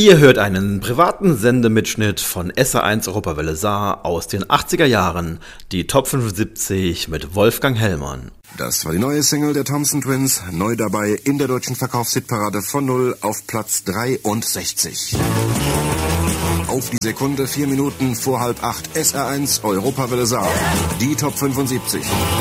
Ihr hört einen privaten Sendemitschnitt von SR1 Europawelle Saar aus den 80er Jahren, die Top 75 mit Wolfgang Hellmann. Das war die neue Single der Thompson Twins, neu dabei in der deutschen Verkaufshitparade von 0 auf Platz 63. Auf die Sekunde 4 Minuten vor 7:30 SR1 Europawelle Saar, die Top 75.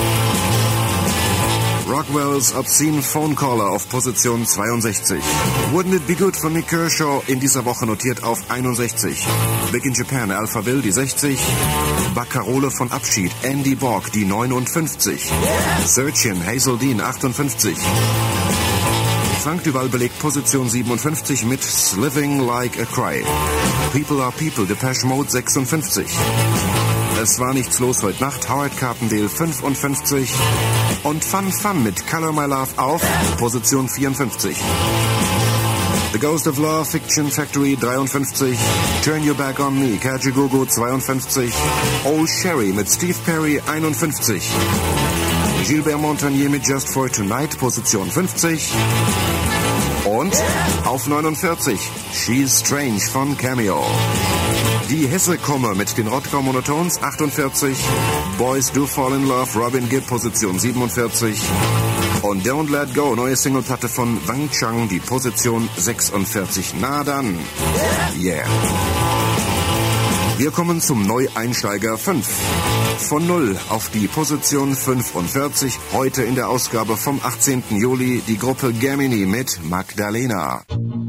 Rockwells Obscene Phone Caller auf Position 62. Wouldn't It Be Good von Nick Kershaw in dieser Woche notiert auf 61. Big in Japan, Alphaville die 60. Baccarole von Abschied, Andy Borg die 59. Searchin, Hazel Dean 58. Frank Duval belegt Position 57 mit Living Like a Cry. People Are People, Depeche Mode 56. Es war nichts los heute Nacht, Howard Carpendale 55 und Fun Fun mit Color My Love auf Position 54. The Ghost of Love, Fiction Factory 53, Turn Your Back on Me, Kajagoogoo 52, Old Sherry mit Steve Perry 51, Gilbert Montagnier mit Just for Tonight, Position 50 und auf 49, She's Strange von Cameo. Die Hesse komme mit den Rottgau Monotones 48, Boys Do Fall in Love, Robin Gibb, Position 47 und Don't Let Go, neue Singleplatte von Wang Chang, die Position 46. Na dann, yeah. Wir kommen zum Neueinsteiger 5. Von 0 auf die Position 45, heute in der Ausgabe vom 18. Juli die Gruppe Gemini mit Magdalena.